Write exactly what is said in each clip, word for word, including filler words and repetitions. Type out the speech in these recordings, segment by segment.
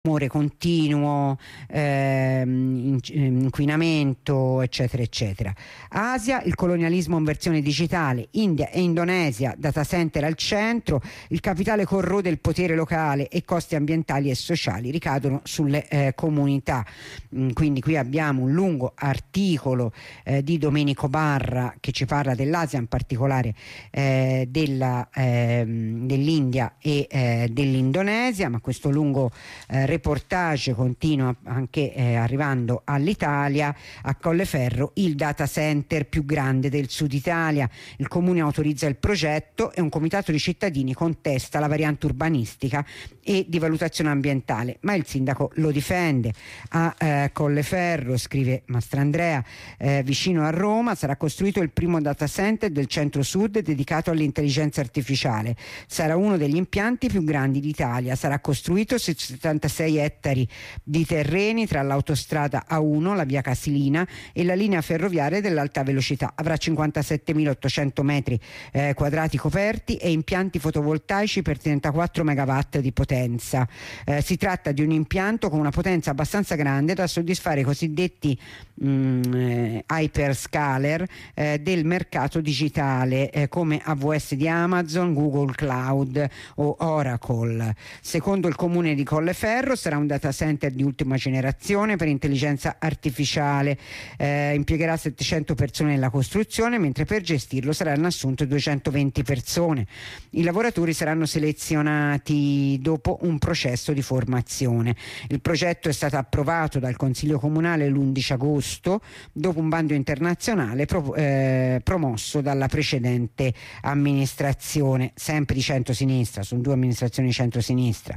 rumore continuo, ehm, inquinamento, eccetera eccetera. Asia, il colonialismo in versione digitale. India e Indonesia, data center al centro, il capitale corrode il potere locale e costi ambientali e sociali ricadono sulle eh, comunità. Mm, quindi qui abbiamo un lungo articolo eh, di Domenico Barra che ci parla dell'Asia, in particolare eh, della, eh, dell'India e eh, dell'Indonesia, ma questo lungo eh, reportage continua anche eh, arrivando all'Italia. A Colleferro, il data center più grande del sud Italia, il comune autorizza il progetto e un comitato di cittadini contesta la variante urbanistica e di valutazione ambientale, ma il sindaco lo difende. A eh, Colleferro, scrive Mastrandrea, eh, vicino a Roma sarà costruito il primo data center del centro-sud dedicato all'intelligenza artificiale. Sarà uno degli impianti più grandi d'Italia, sarà costruito su settantasei ettari di terreni tra l'autostrada A uno, la via Casilina e la linea ferroviaria dell'alta velocità. Avrà cinquantasettemilaottocento metri eh, quadrati coperti e impianti fotovoltaici per trentaquattro megawatt di potenza. Eh, si tratta di un impianto con una potenza abbastanza grande da soddisfare i cosiddetti mh, eh, hyperscaler eh, del mercato digitale eh, come A W S di Amazon, Google Cloud o Oracle. Secondo il comune di Colleferro sarà un data center di ultima generazione per intelligenza artificiale, eh, impiegherà settecento persone nella costruzione, mentre per gestirlo saranno assunte duecentoventi persone. I lavoratori saranno selezionati dopo un processo di formazione. Il progetto è stato approvato dal Consiglio Comunale l'undici agosto dopo un bando internazionale pro, eh, promosso dalla precedente amministrazione, sempre di centrosinistra, sono due amministrazioni di centrosinistra.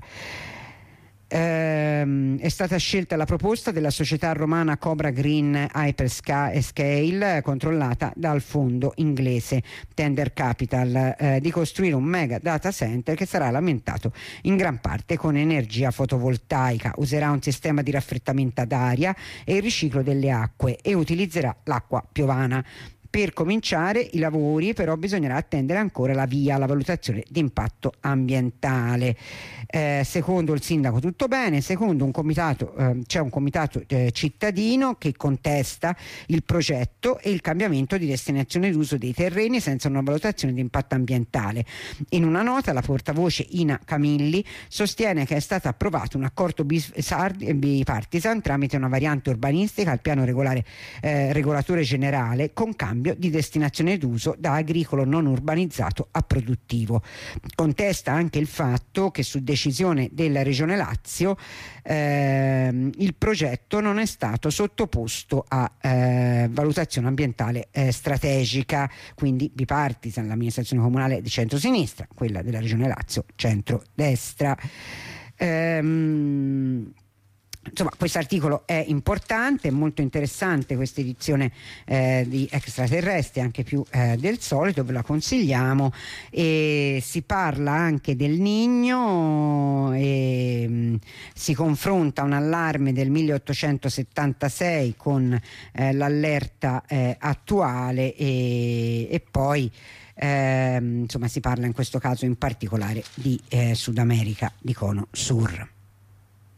Ehm, è stata scelta la proposta della società romana Cobra Green Hyperscale, controllata dal fondo inglese Tender Capital, eh, di costruire un mega data center che sarà alimentato in gran parte con energia fotovoltaica, userà un sistema di raffreddamento ad aria e il riciclo delle acque e utilizzerà l'acqua piovana. Per cominciare i lavori però bisognerà attendere ancora la via, la valutazione di impatto ambientale. Eh, secondo il sindaco tutto bene, secondo un comitato eh, c'è un comitato eh, cittadino che contesta il progetto e il cambiamento di destinazione d'uso dei terreni senza una valutazione di impatto ambientale. In una nota la portavoce Ina Camilli sostiene che è stato approvato un accordo bipartisan tramite una variante urbanistica al piano regolare, eh, regolatore generale con cambio di destinazione d'uso da agricolo non urbanizzato a produttivo. Contesta anche il fatto che su decisione della Regione Lazio ehm, il progetto non è stato sottoposto a eh, valutazione ambientale eh, strategica, quindi bipartisan, l'amministrazione comunale di centrosinistra, quella della Regione Lazio centrodestra. Ehm, Insomma, questo articolo è importante, è molto interessante questa edizione eh, di Extraterrestri, anche più eh, del solito, ve la consigliamo, e si parla anche del Niño e mh, si confronta un allarme del milleottocentosettantasei con eh, l'allerta eh, attuale e, e poi eh, insomma si parla in questo caso in particolare di eh, Sud America, di Cono Sur.